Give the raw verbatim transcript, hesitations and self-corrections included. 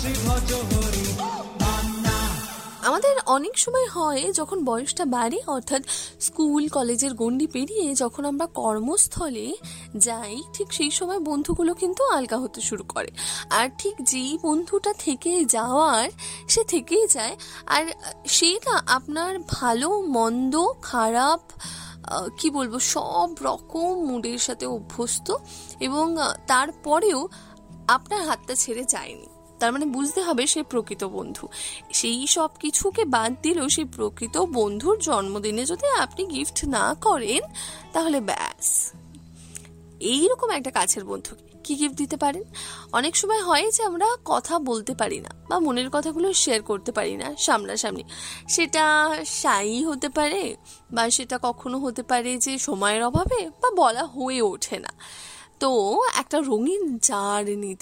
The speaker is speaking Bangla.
আমাদের অনেক সময় হয় যখন বয়সটা বাড়ে, অর্থাৎ স্কুল কলেজের গণ্ডি পেরিয়ে যখন আমরা কর্মস্থলে যাই, ঠিক সেই সময় বন্ধুগুলো কিন্তু আলগা হতে শুরু করে। আর ঠিক যেই বন্ধুটা থেকে যাওয়ার সে থেকেই যায়, আর সেটা আপনার ভালো মন্দ খারাপ কি বলবো সব রকম মুডের সাথে অভ্যস্ত, এবং তারপরেও আপনার হাতটা ছেড়ে যায়নি। তার মানে বুঝতে হবে সে প্রকৃত বন্ধু। সেই সব কিছুকে বাদ দিলেও সেই প্রকৃত বন্ধুর জন্মদিনে যদি আপনি গিফট না করেন, তাহলে ব্যাস। এইরকম একটা কাছের বন্ধুকে কি গিফট দিতে পারেন? অনেক সময় হয় যে আমরা কথা বলতে পারি না বা মনের কথাগুলো শেয়ার করতে পারি না সামনাসামনি। সেটা শাই হতে পারে, বা সেটা কখনো হতে পারে যে সময়ের অভাবে, বা বলা হয়ে ওঠে না। তো একটা রঙিন জার নিতে